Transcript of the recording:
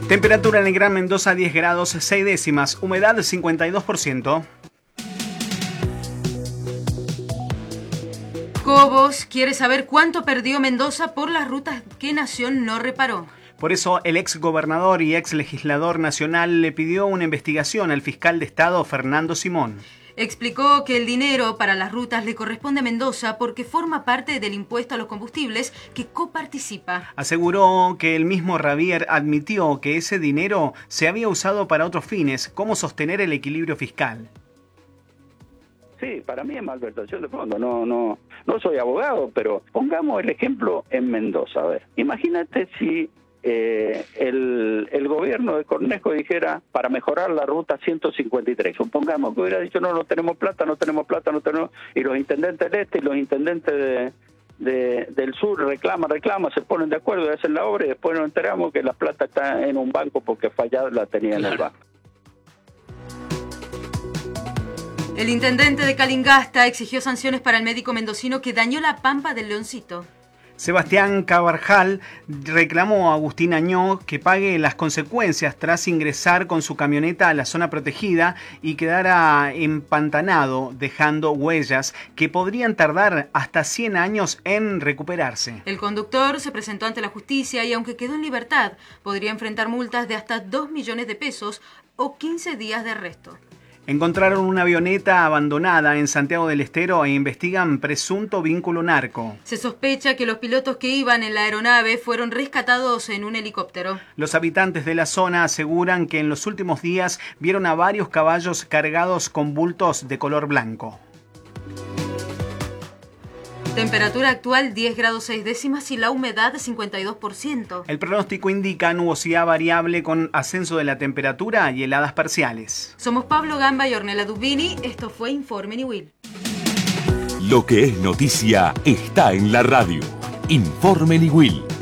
Temperatura en el Gran Mendoza 10 grados 6 décimas, humedad 52%. Cobos quiere saber cuánto perdió Mendoza por las rutas que Nación no reparó. Por eso, el ex gobernador y ex legislador nacional le pidió una investigación al fiscal de Estado, Fernando Simón. Explicó que el dinero para las rutas le corresponde a Mendoza porque forma parte del impuesto a los combustibles que coparticipa. Aseguró que el mismo Ravier admitió que ese dinero se había usado para otros fines, como sostener el equilibrio fiscal. Sí, para mí es malversación de fondos. No soy abogado, pero pongamos el ejemplo en Mendoza. A ver, imagínate si el gobierno de Cornejo dijera para mejorar la ruta 153. Supongamos que hubiera dicho no tenemos plata, y los intendentes del este y los intendentes del sur reclaman, se ponen de acuerdo y hacen la obra y después nos enteramos que la plata está en un banco porque fallada la tenía en el banco. El intendente de Calingasta exigió sanciones para el médico mendocino que dañó la pampa del Leoncito. Sebastián Cabarjal reclamó a Agustín Añó que pague las consecuencias tras ingresar con su camioneta a la zona protegida y quedara empantanado, dejando huellas que podrían tardar hasta 100 años en recuperarse. El conductor se presentó ante la justicia y aunque quedó en libertad, podría enfrentar multas de hasta 2 millones de pesos o 15 días de arresto. Encontraron una avioneta abandonada en Santiago del Estero e investigan presunto vínculo narco. Se sospecha que los pilotos que iban en la aeronave fueron rescatados en un helicóptero. Los habitantes de la zona aseguran que en los últimos días vieron a varios caballos cargados con bultos de color blanco. Temperatura actual 10 grados 6 décimas y la humedad 52%. El pronóstico indica nubosidad variable con ascenso de la temperatura y heladas parciales. Somos Pablo Gamba y Ornella Dubini. Esto fue Informe Niwil. Lo que es noticia está en la radio. Informe Niwil.